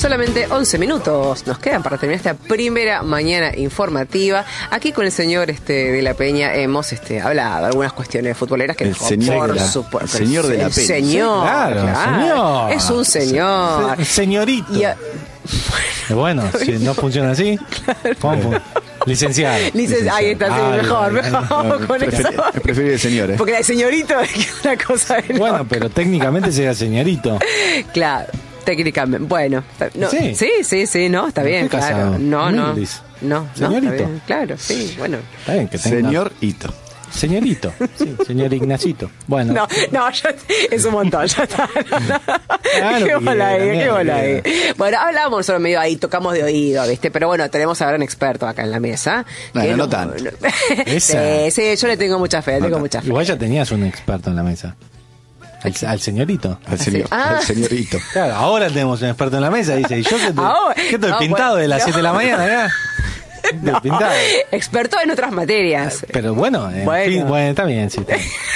Solamente 11 minutos nos quedan para terminar esta primera mañana informativa. Aquí con el señor de la Peña hemos hablado algunas cuestiones futboleras que el señor de la Peña. Señor, señor. Es un señor. Señorito. Bueno, si no funciona así, ¿cómo? Licenciado. Ahí está, sí, mejor. Con eso. Es preferible señor, Porque el señorito es una cosa enorme. Bueno, pero técnicamente sería señorito. Claro, técnicamente. Bueno, no, sí, no, está bien, claro. No, señorito. está bien, claro, sí, bueno. Está bien que tenga... Señorito. Señorito, sí, señor Ignacito. Bueno. No, es un montón, ya está. Qué bola ahí. Bueno, hablamos solo medio ahí, tocamos de oído, ¿viste? Pero bueno, tenemos a un experto acá en la mesa. No tanto. Sí, yo le tengo mucha fe, Igual ya tenías un experto en la mesa. Al señorito. Al señorito. Claro, ahora tenemos un experto en la mesa. Dice, y yo que estoy pintado de las 7 de la mañana, ¿verdad? No, experto en otras materias. Pero bueno, está bien, sí.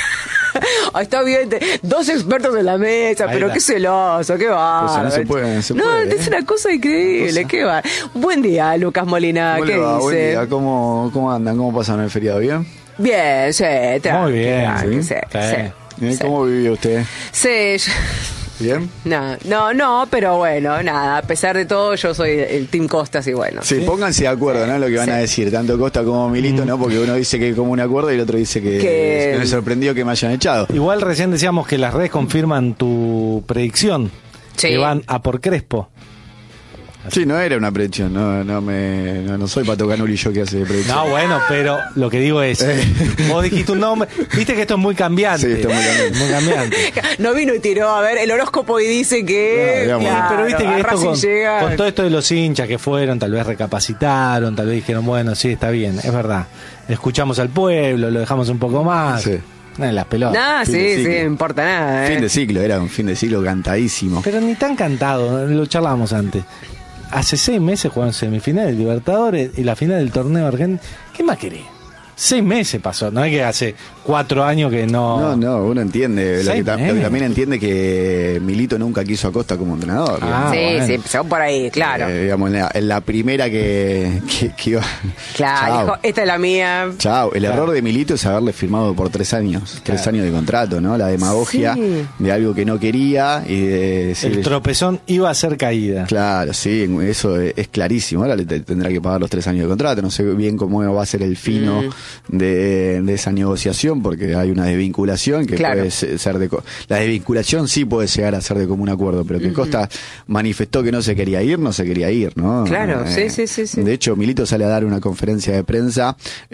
Está bien, 2 expertos en la mesa, ahí pero está. Qué celoso, qué va. No se puede. Es una cosa increíble, qué va. Buen día, Lucas Molina, ¿qué dice? Buen día, ¿cómo andan? ¿Cómo pasaron el feriado? ¿Bien? Bien, sí, muy bien. ¿Sí? ¿Cómo vivió usted? Sí. ¿Bien? No, pero bueno, nada, a pesar de todo, yo soy el Team Costas y bueno. Sí, pónganse de acuerdo, ¿no? Lo que van a decir, tanto Costa como Milito, ¿no? Porque uno dice que es como un acuerdo y el otro dice que me sorprendió que me hayan echado. Igual recién decíamos que las redes confirman tu predicción, que van a por Crespo. Sí, no era una predicción, no soy Pato Canuli yo que hace predicción. No, bueno, pero lo que digo es, vos dijiste un nombre, viste que esto es muy cambiante. Sí, esto es muy cambiante. No vino y tiró, a ver, el horóscopo y dice que... pero viste que esto con todo esto de los hinchas que fueron, tal vez recapacitaron, tal vez dijeron, bueno, sí, está bien, es verdad. Escuchamos al pueblo, lo dejamos un poco más. Sí. En las pelotas. No importa nada. Fin de ciclo, era un fin de ciclo cantadísimo. Pero ni tan cantado, lo charlábamos antes. Hace 6 meses jugaron semifinales de Libertadores y la final del torneo argentino. ¿Qué más querés? 6 meses pasó, no es que hace 4 años que no... No, uno entiende, lo que también entiende que Milito nunca quiso a Costa como entrenador. Sí, empezó por ahí, claro. Digamos, en la primera que iba... Claro, dijo, esta es la mía. Chao, el error de Milito es haberle firmado por 3 años, 3 años de contrato, ¿no? La demagogia de algo que no quería y de... El tropezón iba a ser caída. Claro, sí, eso es clarísimo. Ahora le tendrá que pagar los 3 años de contrato, no sé bien cómo va a ser el fino... De esa negociación, porque hay una desvinculación que puede ser la desvinculación sí puede llegar a ser de común acuerdo, pero que Costa manifestó que no se quería ir, ¿no? Claro, sí. De hecho, Milito sale a dar una conferencia de prensa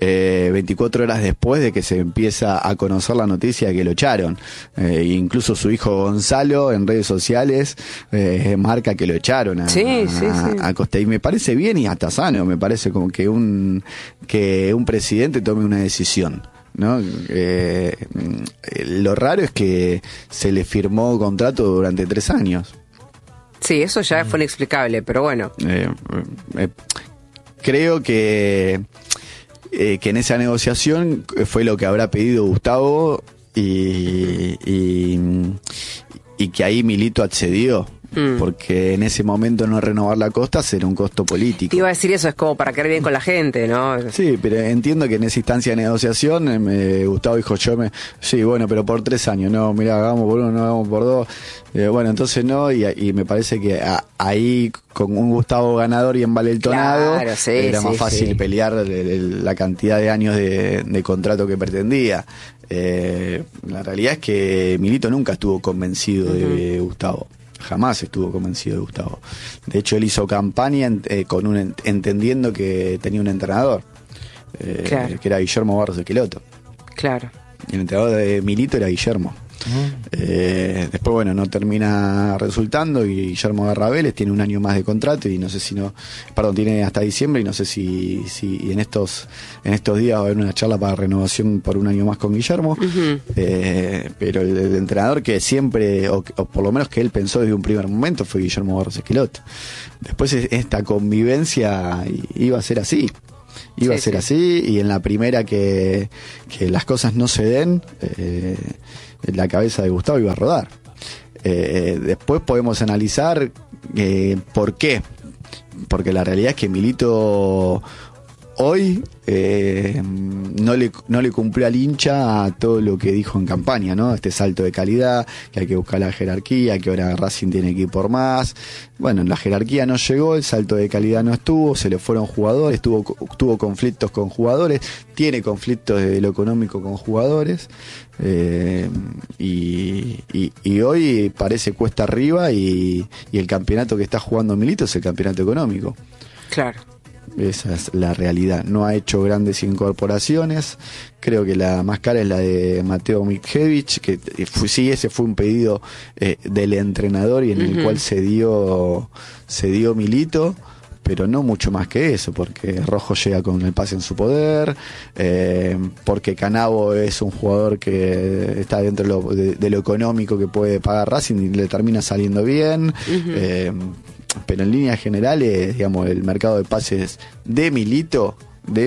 24 horas después de que se empieza a conocer la noticia de que lo echaron. Incluso su hijo Gonzalo en redes sociales marca que lo echaron a Costa, y me parece bien y hasta sano, me parece como que un presidente tome una decisión, ¿no? Lo raro es que se le firmó contrato durante 3 años. Sí, eso ya fue inexplicable, pero bueno. Creo que en esa negociación fue lo que habrá pedido Gustavo y que ahí Milito accedió. Porque en ese momento no renovar la Costa será un costo político. Te iba a decir eso, es como para quedar bien con la gente, ¿no? Sí, pero entiendo que en esa instancia de negociación Gustavo dijo sí, bueno, pero por 3 años, no, mirá, hagamos por 1, no hagamos por 2. Bueno, entonces no, y me parece que ahí con un Gustavo ganador y envalentonado era más fácil pelear la cantidad de años de contrato que pretendía. La realidad es que Milito nunca estuvo convencido de Gustavo. Jamás estuvo convencido de Gustavo. De hecho, él hizo campaña entendiendo que tenía un entrenador, que era Guillermo Barros Esqueloto. Claro. El entrenador de Milito era Guillermo. Después, bueno, no termina resultando y Guillermo Garrabeles tiene 1 año más de contrato y no sé si tiene hasta diciembre y no sé si en estos días va a haber una charla para renovación por 1 año más con Guillermo. Pero el entrenador que siempre, o por lo menos que él pensó desde un primer momento, fue Guillermo Barros Esqueloto. Después esta convivencia iba a ser así. Iba a ser así, y en la primera que las cosas no se den, la cabeza de Gustavo iba a rodar. Después podemos analizar ¿Por qué? Porque la realidad es que Milito hoy no le cumplió al hincha a todo lo que dijo en campaña, ¿no? Este salto de calidad, que hay que buscar la jerarquía, que ahora Racing tiene que ir por más. Bueno, la jerarquía no llegó, el salto de calidad no estuvo, se le fueron jugadores, tuvo conflictos con jugadores, tiene conflictos de lo económico con jugadores, y hoy parece cuesta arriba y el campeonato que está jugando Milito es el campeonato económico. Claro. Esa es la realidad. No ha hecho grandes incorporaciones. Creo que la más cara es la de Mateo Mikhevich, que sí, ese fue un pedido del entrenador y en el cual se dio Milito, pero no mucho más que eso, porque Rojo llega con el pase en su poder, porque Canavo es un jugador que está dentro de lo económico que puede pagar Racing y le termina saliendo bien. Pero en líneas generales, digamos, el mercado de pases de Milito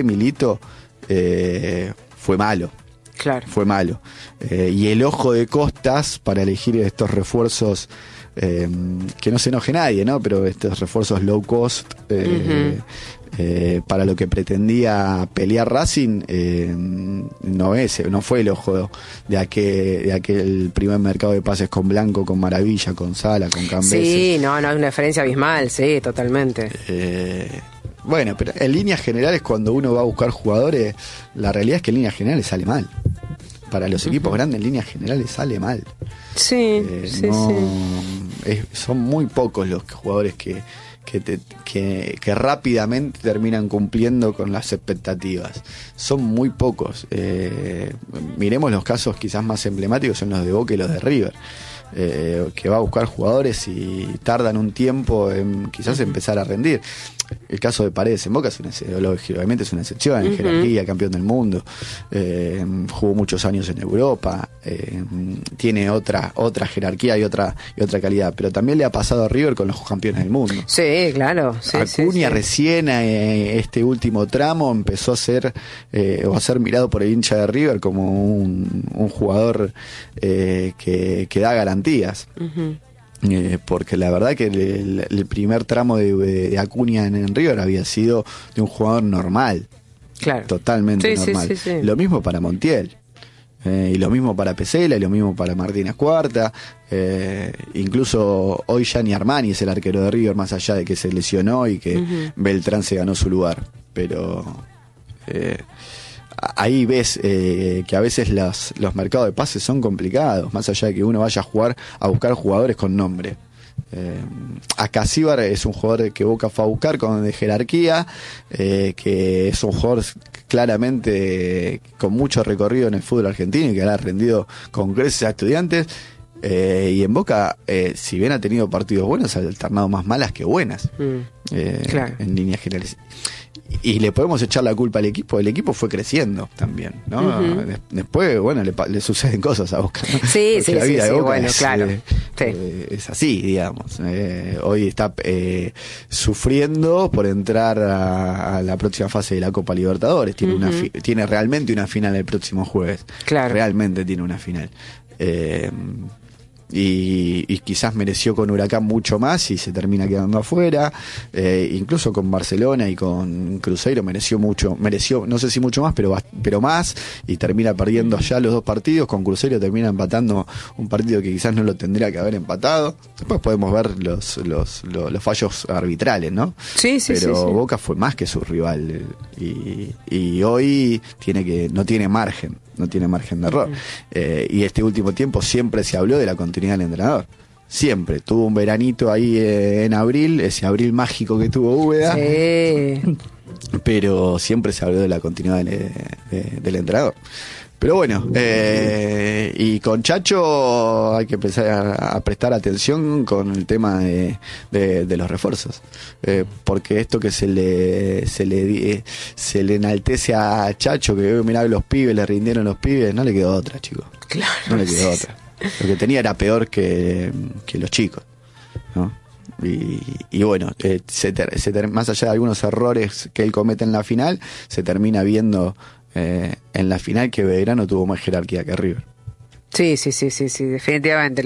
fue malo. Claro. Fue malo. Y el ojo de Costas para elegir estos refuerzos, que no se enoje nadie, ¿no? Pero estos refuerzos low cost, para lo que pretendía pelear Racing, no fue el ojo de aquel primer mercado de pases con Blanco, con Maravilla, con Sala, con Cambeses. Sí, no, hay una diferencia abismal, sí, totalmente. Bueno, pero en líneas generales, cuando uno va a buscar jugadores, la realidad es que en líneas generales sale mal. Para los equipos grandes, en líneas generales sale mal. Sí, son muy pocos los jugadores que rápidamente terminan cumpliendo con las expectativas. Son muy pocos. Miremos los casos quizás más emblemáticos, son los de Boca y los de River, que va a buscar jugadores y tardan un tiempo en quizás empezar a rendir. El caso de Paredes en Boca obviamente es una excepción, en jerarquía, campeón del mundo, jugó muchos años en Europa, tiene otra jerarquía y otra calidad, pero también le ha pasado a River con los campeones del mundo. Sí, claro. Sí, Acuña recién este último tramo empezó a ser mirado por el hincha de River como un jugador que da garantías. Porque la verdad que el primer tramo de Acuña en River había sido de un jugador normal, claro, totalmente normal. Sí. Lo mismo para Montiel, y lo mismo para Pesela, y lo mismo para Martínez Cuarta, incluso hoy ya ni Armani es el arquero de River, más allá de que se lesionó y que Beltrán se ganó su lugar, pero ahí ves que a veces los mercados de pases son complicados, más allá de que uno vaya a buscar jugadores con nombre. Acasíbar es un jugador que Boca fue a buscar de jerarquía, que es un jugador claramente con mucho recorrido en el fútbol argentino y que ha rendido con creces a Estudiantes. Y en Boca, si bien ha tenido partidos buenos, ha alternado más malas que buenas, claro, en líneas generales. Y le podemos echar la culpa al equipo. El equipo fue creciendo también, ¿no? Después, bueno, le suceden cosas a Boca, ¿no? Sí, la vida de Boca bueno, es, claro. Es así, digamos. Hoy está sufriendo por entrar a la próxima fase de la Copa Libertadores. Tiene realmente una final el próximo jueves. Claro. Realmente tiene una final. Y quizás mereció con Huracán mucho más y se termina quedando afuera, incluso con Barcelona y con Cruzeiro mereció no sé si mucho más, pero más, y termina perdiendo allá los dos partidos. Con Cruzeiro termina empatando un partido que quizás no lo tendría que haber empatado. Después podemos ver los fallos arbitrales, ¿no? Pero Boca fue más que su rival, y hoy no tiene margen de error. Y este último tiempo siempre se habló de la continuidad del entrenador. Siempre. Tuvo un veranito ahí en abril, ese abril mágico que tuvo Úbeda. Sí. Pero siempre se habló de la continuidad del entrenador. Pero bueno, y con Chacho hay que empezar a prestar atención con el tema de los refuerzos, porque esto que se le enaltece a Chacho, que mirá, los pibes le rindieron los pibes, no le quedó otra, chicos. Claro, no le quedó otra. Lo que tenía era peor que los chicos, ¿no? Y bueno, más allá de algunos errores que él comete en la final, se termina viendo en la final que Belgrano tuvo más jerarquía que River. Sí, definitivamente.